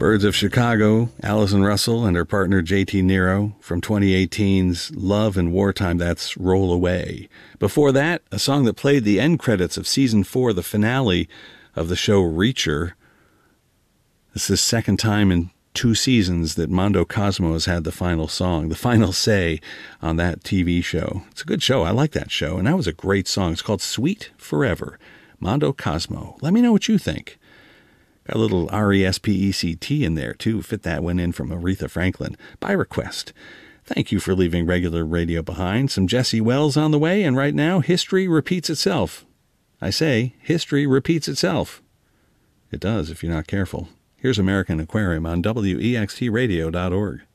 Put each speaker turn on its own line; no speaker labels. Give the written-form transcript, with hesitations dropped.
Birds of Chicago, Allison Russell and her partner JT Nero from 2018's Love in Wartime, that's Roll Away. Before that, a song that played the end credits of Season 4, the finale of the show Reacher. This is the second time in 2 seasons that Mondo Cosmo has had the final song, the final say on that TV show. It's a good show. I like that show, and that was a great song. It's called Sweet Forever. Mondo Cosmo. Let me know what you think. Got a little R-E-S-P-E-C-T in there, too. Fit that one in from Aretha Franklin by request. Thank you for leaving regular radio behind. Some Jesse Wells on the way, and right now, history repeats itself. I say, history repeats itself. It does if you're not careful. Here's American Aquarium on WEXTradio.org.